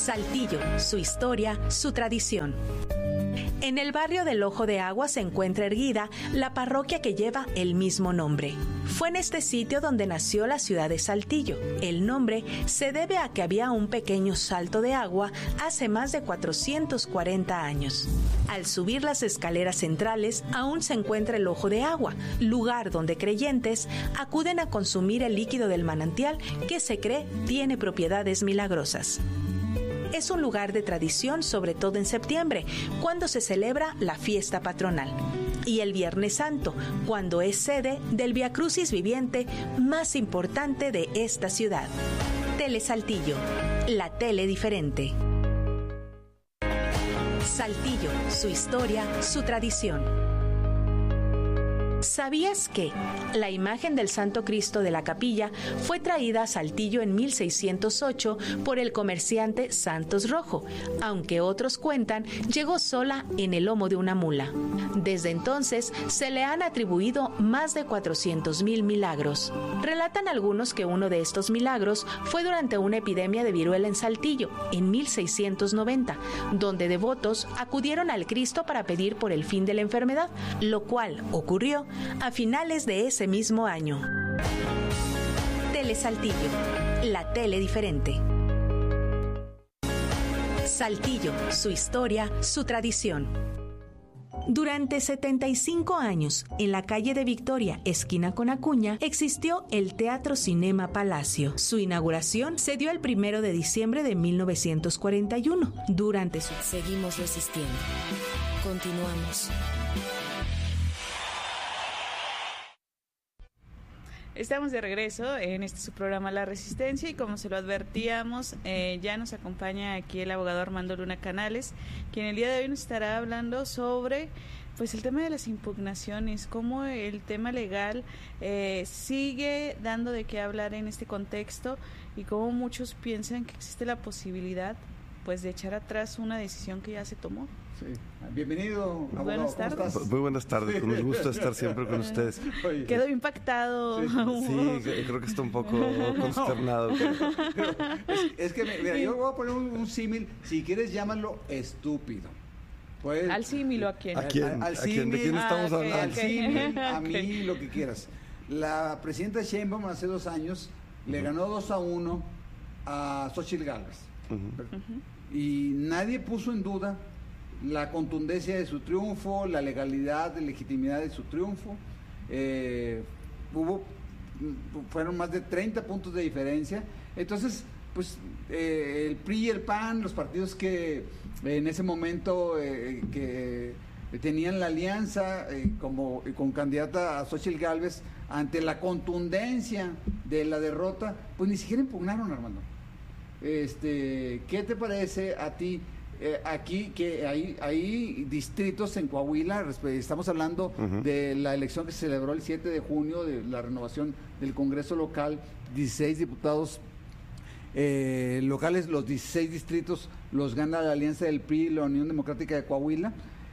Saltillo, su historia, su tradición. En el barrio del Ojo de Agua se encuentra erguida la parroquia que lleva el mismo nombre. Fue en este sitio donde nació la ciudad de Saltillo. El nombre se debe a que había un pequeño salto de agua hace más de 440 años. Al subir las escaleras centrales aún se encuentra el Ojo de Agua, lugar donde creyentes acuden a consumir el líquido del manantial que se cree tiene propiedades milagrosas. Es un lugar de tradición, sobre todo en septiembre, cuando se celebra la fiesta patronal. Y el Viernes Santo, cuando es sede del Viacrucis viviente más importante de esta ciudad. Tele Saltillo, la tele diferente. Saltillo, su historia, su tradición. ¿Sabías que la imagen del Santo Cristo de la Capilla fue traída a Saltillo en 1608 por el comerciante Santos Rojo, aunque otros cuentan llegó sola en el lomo de una mula? Desde entonces se le han atribuido más de 400,000 milagros. Relatan algunos que uno de estos milagros fue durante una epidemia de viruela en Saltillo, en 1690, donde devotos acudieron al Cristo para pedir por el fin de la enfermedad, lo cual ocurrió a finales de ese mismo año. Tele Saltillo, la tele diferente. Saltillo, su historia, su tradición. Durante 75 años, en la calle de Victoria, esquina con Acuña, existió el Teatro Cinema Palacio. Su inauguración se dio el 1 de diciembre de 1941. Durante su... Seguimos resistiendo. Continuamos. Estamos de regreso en este su programa La Resistencia y como se lo advertíamos, ya nos acompaña aquí el abogado Armando Luna Canales, quien el día de hoy nos estará hablando sobre pues el tema de las impugnaciones, cómo el tema legal sigue dando de qué hablar en este contexto y cómo muchos piensan que existe la posibilidad pues de echar atrás una decisión que ya se tomó. Sí. Bienvenido, abogado. Buenas tardes. ¿Cómo estás? Muy buenas tardes, con gusto estar siempre con ustedes. Quedó impactado. Sí, creo que está un poco consternado. Pero es que, mira, yo voy a poner un símil, si quieres llámalo estúpido. Pues, ¿Al símil o a quién? ¿A quién? Al ¿A quién? ¿De quién estamos hablando? Al símil, a mí, lo que quieras. La presidenta Sheinbaum hace 2 años le ganó 2-1 a Xóchitl Gálvez. Y nadie puso en duda la contundencia de su triunfo, la legalidad, la legitimidad de su triunfo. Fueron más de 30 puntos de diferencia. Entonces, pues el PRI y el PAN, los partidos que en ese momento que tenían la alianza como con candidata a Xóchitl Gálvez, ante la contundencia de la derrota, pues ni siquiera impugnaron, Armando. ¿Qué te parece a ti aquí que hay distritos en Coahuila? Estamos hablando de la elección que se celebró el 7 de junio, de la renovación del Congreso local, 16 diputados locales, los 16 distritos los gana la alianza del PRI y la Unión Democrática de Coahuila,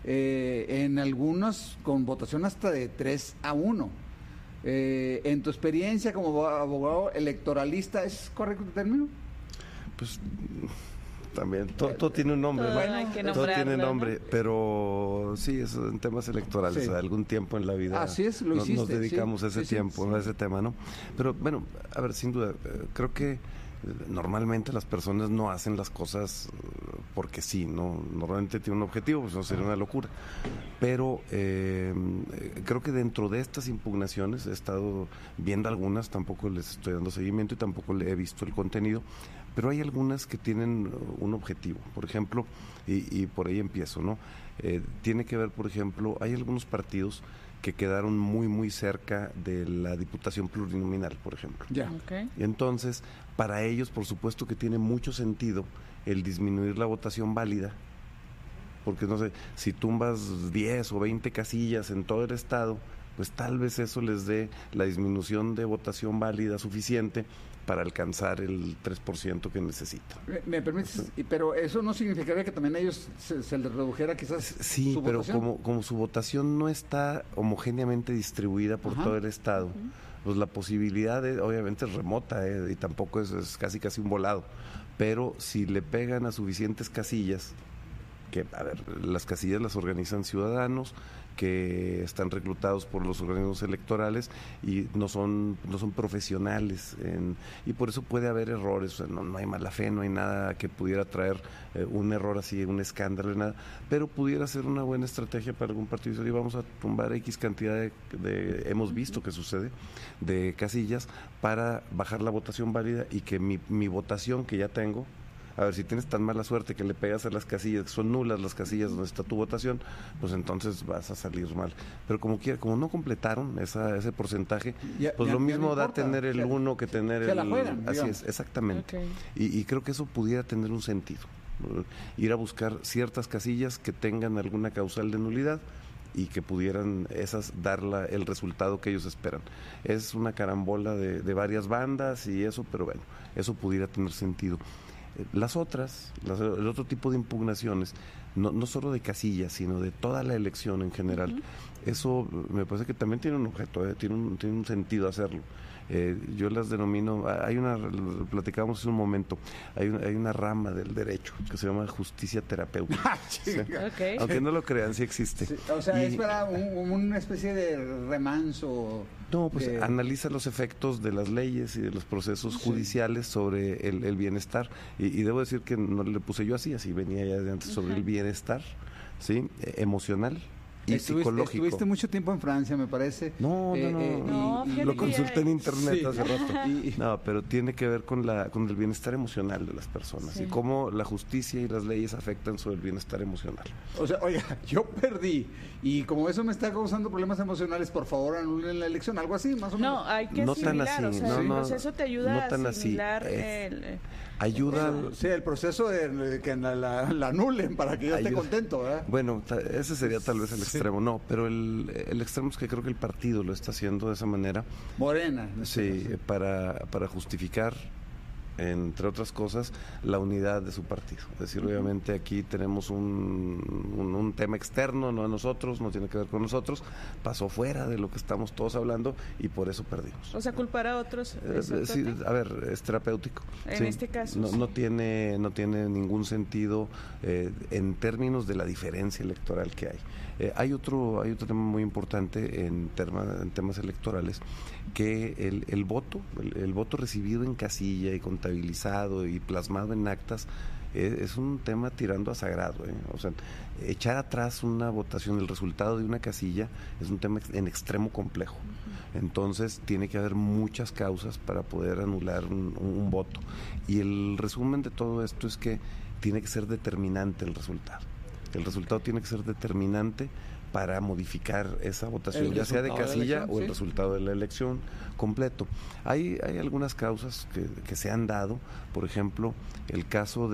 en algunos con votación hasta de 3-1. En tu experiencia como abogado electoralista, ¿es correcto el término? Pues también, todo tiene un nombre, ¿no? Todo tiene nombre, ¿no? Pero sí, eso en temas electorales, sí. Algún tiempo en la vida así es, lo hiciste, nos dedicamos ese tiempo, sí. A ese tema, ¿no? Pero bueno, a ver, sin duda, creo que normalmente las personas no hacen las cosas porque sí, ¿no? Normalmente tiene un objetivo, pues no sería una locura. Pero creo que dentro de estas impugnaciones he estado viendo algunas, tampoco les estoy dando seguimiento y tampoco le he visto el contenido, pero hay algunas que tienen un objetivo. Por ejemplo, y por ahí empiezo, ¿no? Tiene que ver, por ejemplo, hay algunos partidos que quedaron muy cerca de la diputación plurinominal, por ejemplo. Ya. Okay. Y entonces, para ellos, por supuesto que tiene mucho sentido el disminuir la votación válida, porque no sé, si tumbas 10 o 20 casillas en todo el estado, pues tal vez eso les dé la disminución de votación válida suficiente para alcanzar el 3% que necesitan. ¿Me permites? Pero eso no significaría que también a ellos se les redujera quizás sí, su pero votación. como su votación no está homogéneamente distribuida por todo el estado, pues la posibilidad obviamente es remota, y tampoco es casi un volado, pero si le pegan a suficientes casillas, que a ver, las casillas las organizan ciudadanos que están reclutados por los organismos electorales y no son profesionales, y por eso puede haber errores. O sea, no hay mala fe, no hay nada que pudiera traer un error así, un escándalo, nada, pero pudiera ser una buena estrategia para algún partido. Y vamos a tumbar X cantidad hemos visto que sucede, de casillas para bajar la votación válida y que mi votación que ya tengo, a ver, si tienes tan mala suerte que le pegas a las casillas, que son nulas las casillas donde está tu votación, pues entonces vas a salir mal. Pero como no completaron ese porcentaje, pues lo mismo da tener el 1 que tener el... juegan, así es, exactamente. Okay. Y creo que eso pudiera tener un sentido. Ir a buscar ciertas casillas que tengan alguna causal de nulidad y que pudieran esas dar el resultado que ellos esperan. Es una carambola de varias bandas y eso, pero bueno, eso pudiera tener sentido. Las otras, el otro tipo de impugnaciones, no solo de casillas, sino de toda la elección en general, eso me parece que también tiene un objeto, tiene un sentido hacerlo. Yo las denomino, platicábamos hace un momento, hay una rama del derecho que se llama justicia terapéutica. ¿Sí? Okay. Aunque no lo crean, sí existe. Sí, o sea, es para una especie de remanso. No, pues analiza los efectos de las leyes y de los procesos judiciales sobre el bienestar. Y debo decir que no le puse yo así venía ya de antes, sobre el bienestar, ¿sí? Emocional y psicológico. Estuviste mucho tiempo en Francia, me parece. No, lo consulté en internet hace rato. No, pero tiene que ver con el bienestar emocional de las personas y cómo la justicia y las leyes afectan sobre el bienestar emocional. O sea, oiga, yo perdí y como eso me está causando problemas emocionales, por favor anulen la elección, algo así, más o menos. No, hay que asimilar, así, el proceso te ayuda a asimilar ayuda. Sí, el proceso de que la anulen para que yo esté contento, ¿verdad? Bueno, ese sería tal vez el extremo, no, pero el extremo es que creo que el partido lo está haciendo de esa manera. Morena. Sí, para justificar, entre otras cosas, la unidad de su partido. Es decir, obviamente aquí tenemos un tema externo, no a nosotros, no tiene que ver con nosotros, pasó fuera de lo que estamos todos hablando y por eso perdimos. O sea, culpar a otros. Sí, a ver, es terapéutico. En este caso. No tiene ningún sentido en términos de la diferencia electoral que hay. Hay otro tema muy importante en temas electorales, que el voto recibido en casilla y contabilizado y plasmado en actas es un tema tirando a sagrado. O sea, echar atrás una votación, el resultado de una casilla, es un tema en extremo complejo. Entonces tiene que haber muchas causas para poder anular un voto. Y el resumen de todo esto es que tiene que ser determinante el resultado. El resultado tiene que ser determinante para modificar esa votación, ya sea de casilla o el resultado de la elección completo. Hay algunas causas que se han dado, por ejemplo, el caso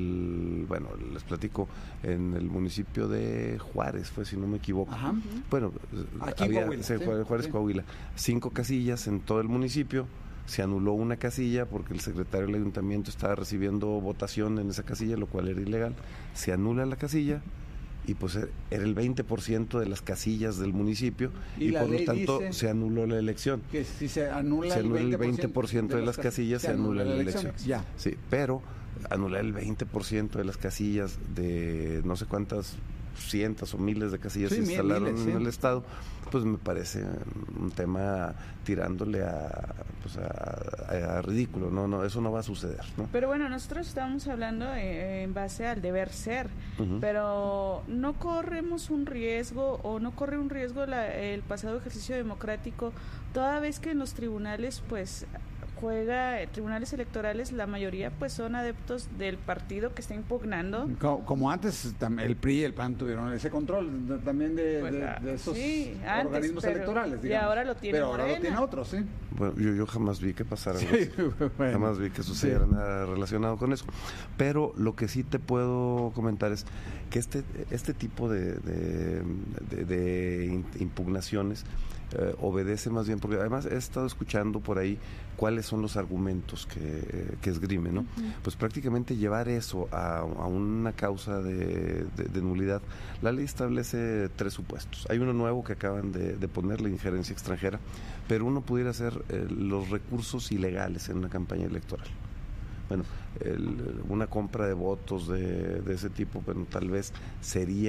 les platico, en el municipio de Juárez, si no me equivoco. Ajá. Bueno, aquí había Coahuila, Juárez, Coahuila, 5 casillas en todo el municipio. Se anuló una casilla porque el secretario del ayuntamiento estaba recibiendo votación en esa casilla, lo cual era ilegal. Se anula la casilla y pues era el 20% de las casillas del municipio y por lo tanto se anuló la elección. Que si se anula el 20% de las casillas, se anula la elección. Ya. Sí, pero anular el 20% de las casillas de no sé cuántas cientos o miles de casillas se instalaron en el estado, pues me parece un tema tirándole a ridículo. No, eso no va a suceder, ¿no? Pero bueno, nosotros estamos hablando en base al deber ser, pero no corremos un riesgo o no corre un riesgo el pasado ejercicio democrático, toda vez que en los tribunales tribunales electorales, la mayoría pues son adeptos del partido que está impugnando. Como antes el PRI y el PAN tuvieron ese control también de esos organismos electorales, digamos. Y ahora lo tiene Morena. Ahora lo tiene otros, sí. Bueno, yo jamás vi que pasara algo así. Bueno, jamás vi que sucediera nada relacionado con eso. Pero lo que sí te puedo comentar es que este tipo de impugnaciones obedece más bien, porque además he estado escuchando por ahí cuáles son los argumentos que esgrime, ¿no? Pues prácticamente llevar eso a una causa de nulidad. La ley establece 3 supuestos. Hay uno nuevo que acaban de poner, la injerencia extranjera, pero uno pudiera ser los recursos ilegales en una campaña electoral. Bueno, una compra de votos de ese tipo, bueno, tal vez sería